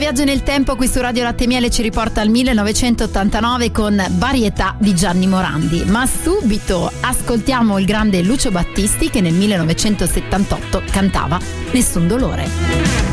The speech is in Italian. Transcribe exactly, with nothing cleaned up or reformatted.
viaggio nel tempo qui su Radio Latte e Miele ci riporta al millenovecentottantanove con Varietà di Gianni Morandi, ma subito ascoltiamo il grande Lucio Battisti che nel millenovecentosettantotto cantava Nessun dolore.